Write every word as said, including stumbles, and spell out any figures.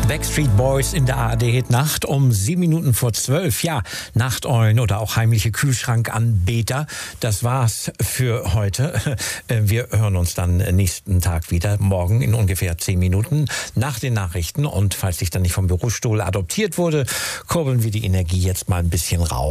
Backstreet Boys in der A R D-Hit Nacht um sieben Minuten vor zwölf. Ja, Nachteulen oder auch heimliche Kühlschrankanbeter. Das war's für heute. Wir hören uns dann nächsten Tag wieder, morgen in ungefähr zehn Minuten nach den Nachrichten. Und falls ich dann nicht vom Bürostuhl adoptiert wurde, kurbeln wir die Energie jetzt mal ein bisschen raus.